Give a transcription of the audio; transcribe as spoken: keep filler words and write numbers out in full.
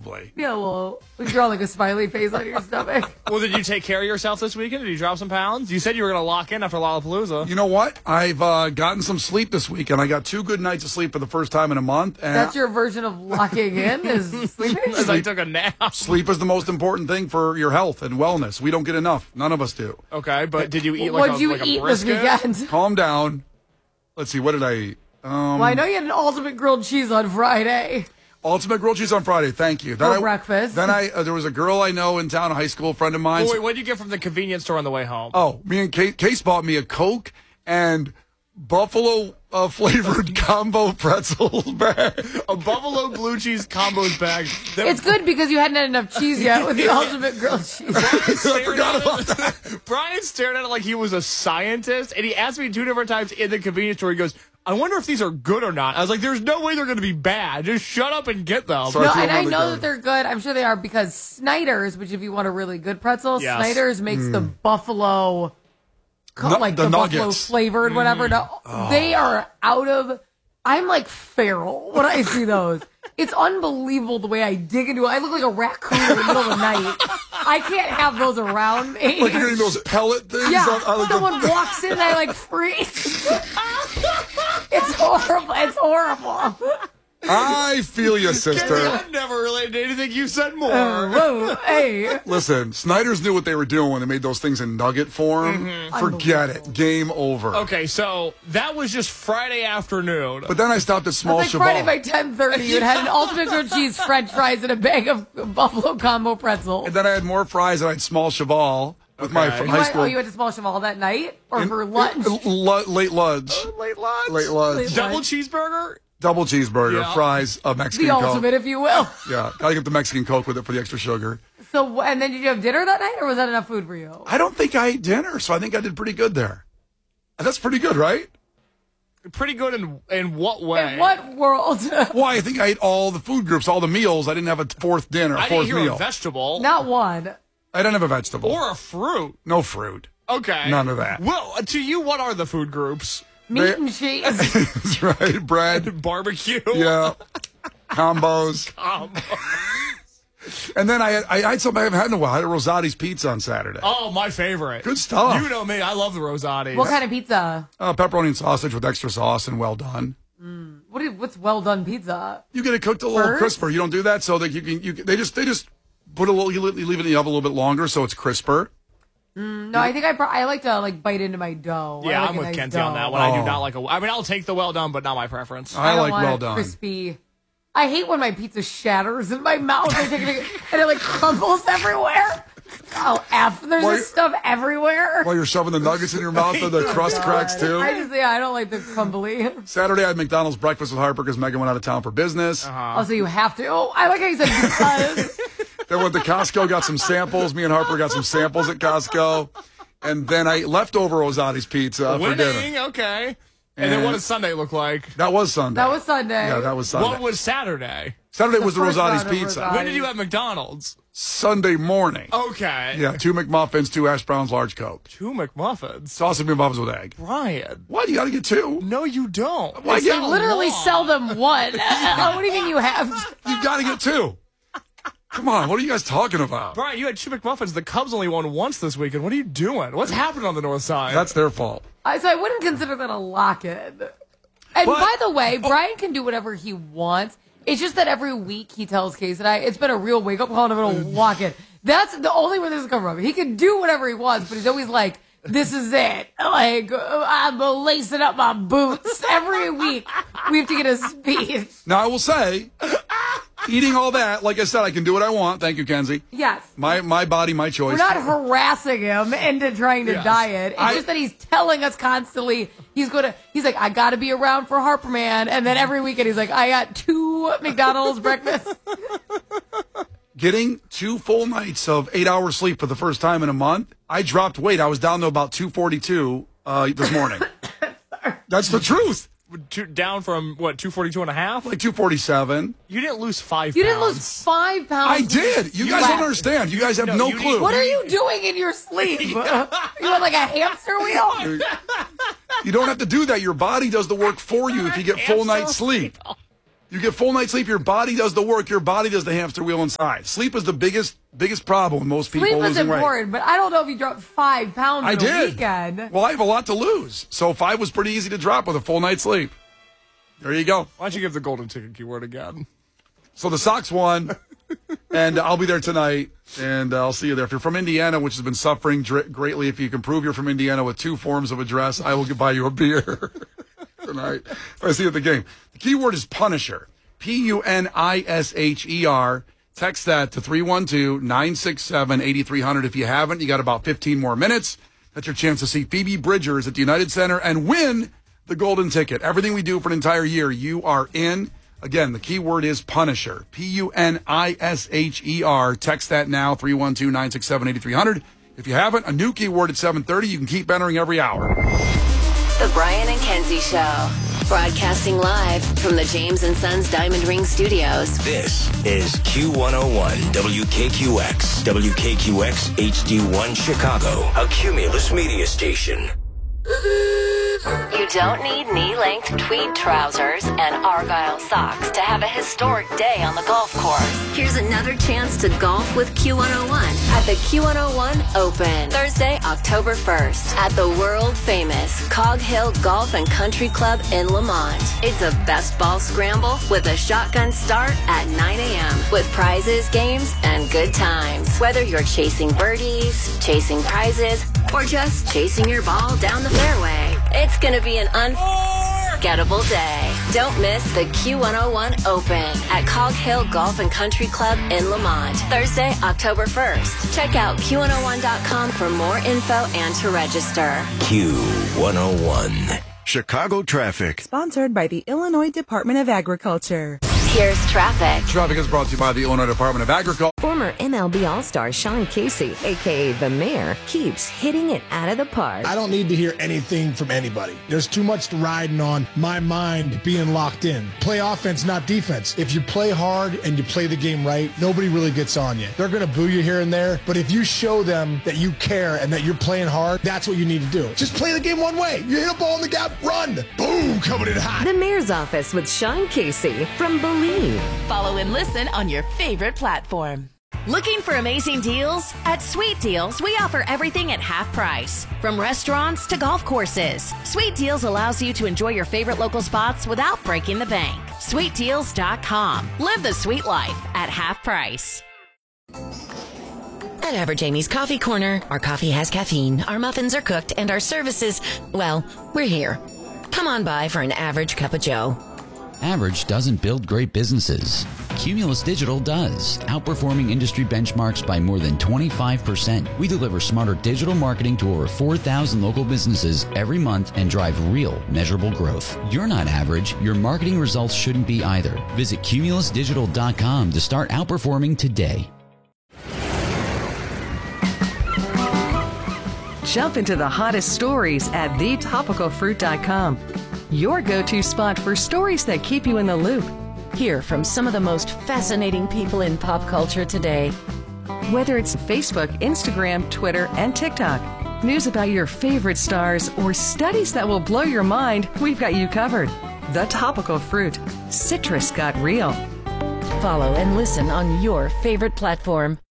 Probably. Yeah, well, we draw like a smiley face on your stomach. Well, did you take care of yourself this weekend? Did you drop some pounds? You said you were going to lock in after Lollapalooza. You know what? I've uh, gotten some sleep this week, and I got two good nights of sleep for the first time in a month. And That's your version of locking in, is sleeping? Because I took a nap. Sleep is the most important thing for your health and wellness. We don't get enough. None of us do. Okay, but did you eat like What'd a, you like a eat this brisket? weekend? Calm down. Let's see. What did I eat? Um, Well, I know you had an ultimate grilled cheese on Friday. Ultimate grilled cheese on Friday. Thank you. Then For I, breakfast. Then I uh, there was a girl I know in town, a high school friend of mine. Oh, wait, what did you get from the convenience store on the way home? Oh, me and Case, Case bought me a Coke and buffalo uh, flavored combo pretzels bag. A buffalo blue cheese combos bag. That It's good because you hadn't had enough cheese yet with the ultimate grilled cheese. I forgot about that. Brian stared at it like he was a scientist, and he asked me two different times in the convenience store. He goes, I wonder if these are good or not. I was like, there's no way they're going to be bad. Just shut up and get them. Sorry. No, I feel and I really know good. that they're good. I'm sure they are because Snyder's, which if you want a really good pretzel, Yes. Snyder's makes the buffalo, co- Nu- like the the, buffalo nuggets. flavored, whatever. No, They are out of. I'm like feral when I see those. It's unbelievable the way I dig into it. I look like a raccoon in the middle of the night. I can't have those around me. Like you're getting those pellet things. Yeah, on, on like someone the, walks in and I like freeze. It's horrible. It's horrible. I feel you, sister. I've never related to anything you said more. Uh, whoa, hey. Listen, Snyder's knew what they were doing when they made those things in nugget form. Mm-hmm. Forget it. Game over. Okay, so that was just Friday afternoon. But then I stopped at Small Like Cheval. Friday by ten thirty, you'd had an ultimate grilled cheese, French fries, and a bag of buffalo combo pretzels. And then I had more fries and I had Small Cheval with my Okay. fr- You high Why- school. oh, you went to Small Cheval that night or in- for lunch? in- lu- late lunch. late lunch. Late lunch. Late Double lunch. cheeseburger? Double cheeseburger, Yeah. fries, a Mexican The Coke. ultimate, if you will. Yeah, gotta get the Mexican Coke with it for the extra sugar. So, and then did you have dinner that night, or was that enough food for you? I don't think I ate dinner, so I think I did pretty good there. And that's pretty good, right? Pretty good in in what way? In what world? Why? I think I ate all the food groups, all the meals. I didn't have a fourth dinner, I fourth didn't hear meal. a vegetable. Not one. I didn't have a vegetable. Or a fruit. No fruit. Okay. None of that. Well, uh, to you, what are the food groups? Meat They- and cheese. That's right. Bread. Barbecue. Yeah. Combos. Um, And then I had, I had something I haven't had in a while. I had a Rosati's pizza on Saturday. oh, my favorite. Good stuff. You know me. I love the Rosati. What kind of pizza? Uh, pepperoni and sausage with extra sauce and well done. What? do- What's well done pizza? You get it cooked a little First? crisper. You don't do that so that you can. You can- they just they just put a little. You leave it in the oven a little bit longer so it's crisper. No, I think I pro- I like to like bite into my dough. I Yeah, like I'm a with nice Kenzie on dough. that one. I Oh. do not like a. I mean, I'll take the well done, but not my preference. I, don't like want well it done. crispy. I hate when my pizza shatters in my mouth. I take it and it like crumbles everywhere. Oh, F! There's Well, this stuff everywhere. While you're shoving the nuggets in your mouth, and the crust cracks too. I just yeah, I don't like the crumbly. Saturday, I had McDonald's breakfast with Harper because Megan went out of town for business. Also, you have to. Oh, I like how you said because. Then went to Costco, got some samples. Me and Harper got some samples at Costco. And then I ate leftover Rosati's pizza for dinner. Winning, okay. And, then And- what does Sunday look like? That was Sunday. That was Sunday. Yeah, that was Sunday. What was Saturday? Saturday was the first Rosati's round of pizza. Rosati. When did you have McDonald's? Sunday morning. Okay. Yeah, two McMuffins, two hash browns, large Coke. Two McMuffins. Sausage McMuffins with egg. Brian. What? You got to get two? No, you don't. Why It's get- not Literally law. sell them one. What do you mean you have? You've got to get two. Come on, what are you guys talking about? Brian, you had two McMuffins. The Cubs only won once this weekend. What are you doing? What's happening on the north side? That's their fault. I, so I wouldn't consider that a lock-in. And But- by the way, Brian can do whatever he wants. It's just that every week he tells Case and I, it's been a real wake-up call and I'm going to lock in. That's the only way this is coming from. He can do whatever he wants, but he's always like, this is it. Like, I'm lacing up my boots. Every week we have to get a speech. Now, I will say, eating all that, like I said, I can do what I want. Thank you, Kenzie. Yes. My my body, my choice. We're not harassing him into trying to Yes. diet. It's I- just that he's telling us constantly he's gonna he's like, I gotta be around for Harper Man, and then every weekend he's like, I got two McDonald's breakfasts. Getting two full nights of eight hours sleep for the first time in a month, I dropped weight. I was down to about two forty-two uh, this morning. That's the truth. Two, down from, what, two forty-two and a half? Like two forty-seven. You didn't lose five You pounds. didn't lose five pounds. I did. You guys don't understand. You guys have No, no, you clue. need- What are you doing in your sleep? You want like a hamster wheel? You don't have to do that. Your body does the work for you if you get full Hamster night's sleep. You get full night's sleep, your body does the work, your body does the hamster wheel inside. Sleep is the biggest biggest problem with most people Sleep is losing weight. important, but I don't know if you dropped five pounds I in a did. weekend. Well, I have a lot to lose, so five was pretty easy to drop with a full night's sleep. There you go. Why don't you give the golden ticket keyword again? So the Sox won, and I'll be there tonight, and uh, I'll see you there. If you're from Indiana, which has been suffering dr- greatly, if you can prove you're from Indiana with two forms of address, I will buy you a beer tonight if I see you at the game. The keyword is Punisher. P U N I S H E R. Text that to three one two, nine six seven, eight three zero zero. If you haven't, you got about fifteen more minutes. That's your chance to see Phoebe Bridgers at the United Center and win the golden ticket. Everything we do for an entire year, you are in. Again, the keyword is Punisher. P U N I S H E R. Text that now, three one two, nine six seven, eight three zero zero. If you haven't, a new keyword at seven thirty. You can keep entering every hour. The Brian and Kenzie Show. Broadcasting live from the James and Sons Diamond Ring Studios. This is Q one oh one W K Q X. W K Q X H D one Chicago. A Cumulus media station. You don't need knee-length tweed trousers and Argyle socks to have a historic day on the golf course. Here's another chance to golf with Q one oh one at the Q one oh one Open, Thursday, October first, at the world-famous Cog Hill Golf and Country Club in Lamont. It's a best ball scramble with a shotgun start at nine a.m. with prizes, games, and good times. Whether you're chasing birdies, chasing prizes, or just chasing your ball down the fairway, it's going to be an unforgettable day. Don't miss the Q one oh one Open at Cog Hill Golf and Country Club in Lamont, Thursday, October first. Check out Q one oh one dot com for more info and to register. Q one oh one. Chicago traffic. Sponsored by the Illinois Department of Agriculture. Here's traffic. Traffic is brought to you by the Illinois Department of Agriculture. Former M L B All-Star Sean Casey, a k a. The Mayor, keeps hitting it out of the park. I don't need to hear anything from anybody. There's too much riding on my mind being locked in. Play offense, not defense. If you play hard and you play the game right, nobody really gets on you. They're going to boo you here and there, but if you show them that you care and that you're playing hard, that's what you need to do. Just play the game one way. You hit a ball in the gap, run. Boom, coming in hot. The Mayor's Office with Sean Casey from Believe. Follow and listen on your favorite platform. Looking for amazing deals? At Sweet Deals, we offer everything at half price. From restaurants to golf courses, Sweet Deals allows you to enjoy your favorite local spots without breaking the bank. sweet deals dot com. Live the sweet life at half price. At Average Amy's Coffee Corner, our coffee has caffeine, our muffins are cooked, and our services, well, we're here. Come on by for an average cup of joe. Average doesn't build great businesses. Cumulus Digital does, outperforming industry benchmarks by more than twenty-five percent. We deliver smarter digital marketing to over four thousand local businesses every month and drive real, measurable growth. You're not average. Your marketing results shouldn't be either. Visit cumulus digital dot com to start outperforming today. Jump into the hottest stories at the topical fruit dot com. Your go-to spot for stories that keep you in the loop. Hear from some of the most fascinating people in pop culture today. Whether it's Facebook, Instagram, Twitter, and TikTok, news about your favorite stars, or studies that will blow your mind, we've got you covered. The Topical Fruit. Citrus got real. Follow and listen on your favorite platform.